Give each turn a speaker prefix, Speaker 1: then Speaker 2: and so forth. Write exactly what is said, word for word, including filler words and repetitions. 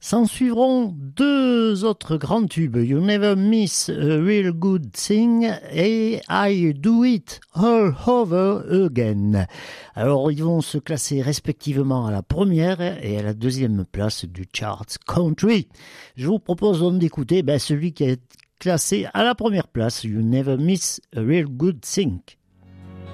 Speaker 1: S'en suivront deux autres grands tubes, You Never Miss a Real Good Thing et I Do It All Over Again. Alors ils vont se classer respectivement à la première et à la deuxième place du Charts Country. Je vous propose donc d'écouter ben, celui qui est classé à la première place, You Never Miss a Real Good Thing.